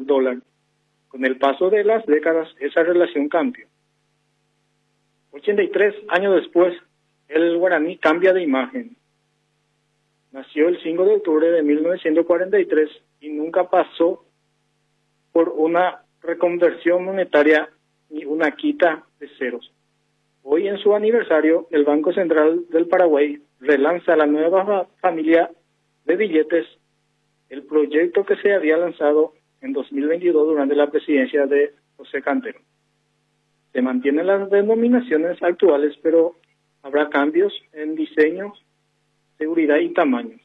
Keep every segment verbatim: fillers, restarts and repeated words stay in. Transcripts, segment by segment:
dólar. Con el paso de las décadas, esa relación cambió. ochenta y tres años después, el guaraní cambia de imagen. Nació el cinco de octubre de mil novecientos cuarenta y tres y nunca pasó por una reconversión monetaria ni una quita de ceros. Hoy, en su aniversario, el Banco Central del Paraguay relanza la nueva familia de billetes, el proyecto que se había lanzado en dos mil veintidós durante la presidencia de José Cantero. Se mantienen las denominaciones actuales, pero habrá cambios en diseño, seguridad y tamaño.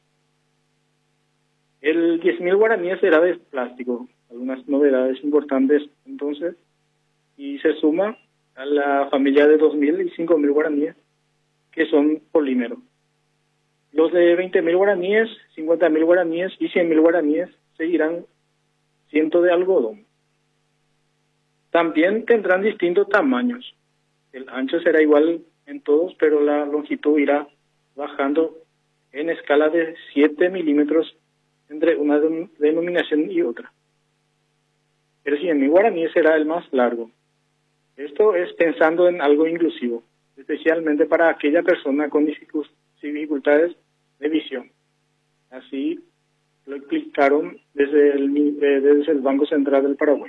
El diez mil guaraníes será de plástico, algunas novedades importantes entonces, y se suma a la familia de dos mil y cinco mil guaraníes, que son polímero. Los de veinte mil guaraníes, cincuenta mil guaraníes y cien mil guaraníes seguirán siendo de algodón. También tendrán distintos tamaños. El ancho será igual en todos, pero la longitud irá bajando en escala de siete milímetros entre una denominación y otra. El cien mil guaraníes será el más largo. Esto es pensando en algo inclusivo, especialmente para aquella persona con dificultades de visión. Así lo explicaron desde el, desde el Banco Central del Paraguay.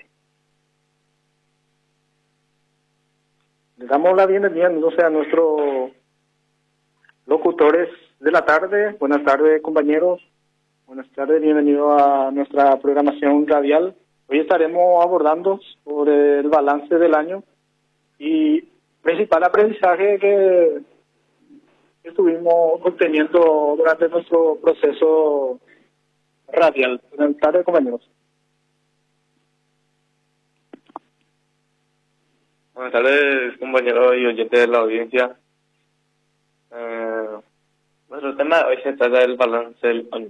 Le damos la bienvenida entonces a nuestros locutores de la tarde. Buenas tardes, compañeros. Buenas tardes, bienvenido a nuestra programación radial. Hoy estaremos abordando sobre el balance del año y principal aprendizaje que estuvimos obteniendo durante nuestro proceso radial. Buenas tardes, compañeros. Buenas tardes, compañeros y oyentes de la audiencia. Eh, nuestro tema de hoy se trata del balance del año.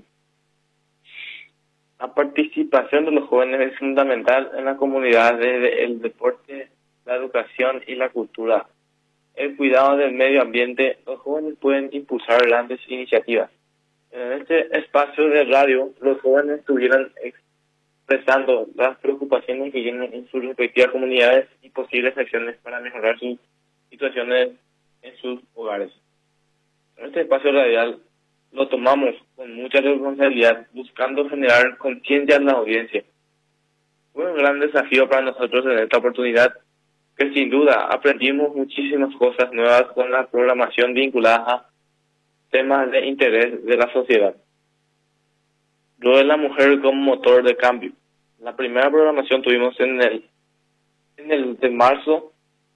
La participación de los jóvenes es fundamental en la comunidad desde el deporte, la educación y la cultura. El cuidado del medio ambiente, los jóvenes pueden impulsar grandes iniciativas. En este espacio de radio, los jóvenes estuvieron expresando las preocupaciones que tienen en sus respectivas comunidades y posibles acciones para mejorar sus situaciones en sus hogares. En este espacio radial lo tomamos con mucha responsabilidad, buscando generar conciencia en la audiencia. Fue un gran desafío para nosotros en esta oportunidad, que sin duda aprendimos muchísimas cosas nuevas con la programación vinculada a temas de interés de la sociedad. Lo de la mujer como motor de cambio. La primera programación tuvimos en el en el de marzo,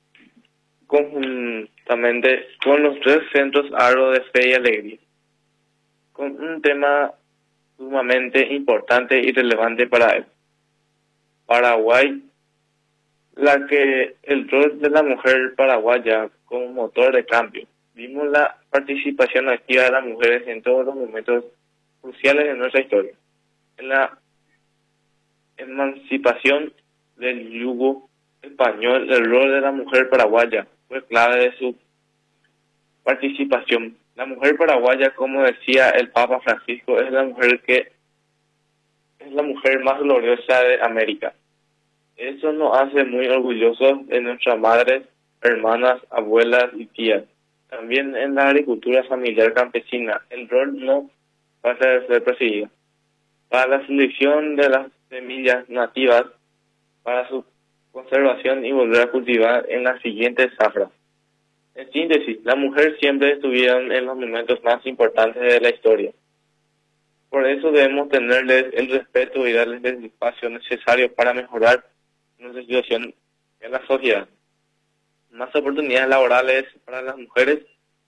conjuntamente con los tres centros Aro de Fe y Alegría, con un tema sumamente importante y relevante para él. Paraguay, la que el rol de la mujer paraguaya como motor de cambio. Vimos la participación activa de las mujeres en todos los momentos cruciales de nuestra historia. En la emancipación del yugo español, el rol de la mujer paraguaya fue clave de su participación. La mujer paraguaya, como decía el Papa Francisco, es la mujer que es la mujer más gloriosa de América. Eso nos hace muy orgullosos de nuestras madres, hermanas, abuelas y tías. También en la agricultura familiar campesina, el rol no pasa de ser perseguido. Para la selección de las semillas nativas, para su conservación y volver a cultivar en las siguientes zafras. En síntesis, las mujeres siempre estuvieron en los momentos más importantes de la historia. Por eso debemos tenerles el respeto y darles el espacio necesario para mejorar nuestra situación en la sociedad. Más oportunidades laborales para las mujeres,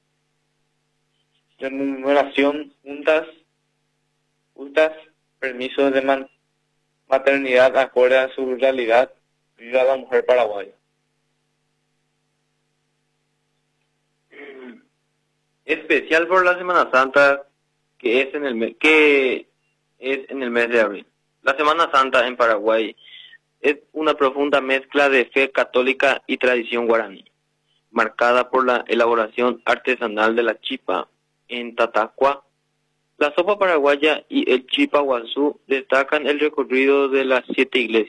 remuneración juntas, justas, permisos de man, maternidad acorde a su realidad. Viva la mujer paraguaya. Especial por la Semana Santa, que es en el mes, que es en el mes de abril. La Semana Santa en Paraguay es una profunda mezcla de fe católica y tradición guaraní, marcada por la elaboración artesanal de la chipa en Tatacua. La sopa paraguaya y el chipa guazú destacan el recorrido de las siete iglesias.